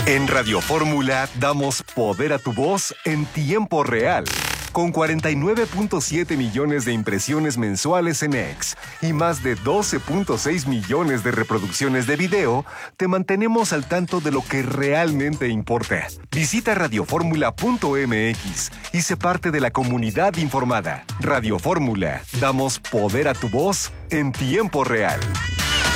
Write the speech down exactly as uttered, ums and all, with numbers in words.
En Radio Fórmula damos poder a tu voz en tiempo real. Con cuarenta y nueve punto siete millones de impresiones mensuales en X y más de doce punto seis millones de reproducciones de video, te mantenemos al tanto de lo que realmente importa. Visita radioformula punto m x y sé parte de la comunidad informada. Radio Fórmula, damos poder a tu voz en tiempo real.